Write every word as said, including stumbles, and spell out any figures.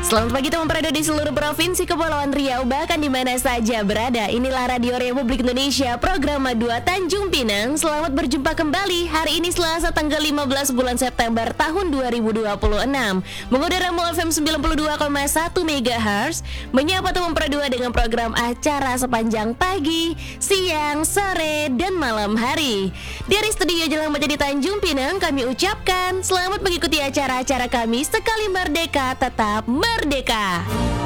Selamat pagi teman Prado di seluruh provinsi Kepulauan Riau, bahkan di mana saja berada. Inilah Radio Republik Indonesia, program dua Tanjung Pinang. Selamat berjumpa kembali. Hari ini Selasa tanggal lima belas bulan September tahun dua ribu dua puluh enam. Mengudara Mul F M sembilan puluh dua koma satu MHz, menyapa teman Prado dengan program acara sepanjang pagi, siang, sore, dan malam hari. Dari studio Jelang Menjadi Tanjung Pinang, kami ucapkan selamat mengikuti acara-acara kami sekali merdeka tetap merdeka.